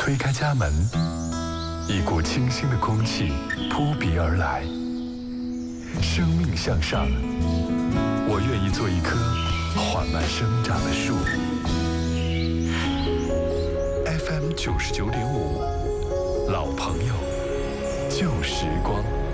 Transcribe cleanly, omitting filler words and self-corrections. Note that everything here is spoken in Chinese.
推开家门，一股清新的空气扑鼻而来。生命向上，我愿意做一棵缓慢生长的树。FM 99.5，老朋友，旧时光。